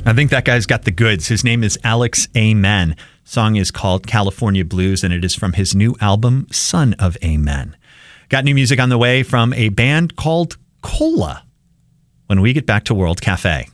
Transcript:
I think that guy's got the goods. His name is Alex Amen. Song is called California Blues, and it is from his new album, Son of Amen. Got new music on the way from a band called Cola when we get back to World Cafe.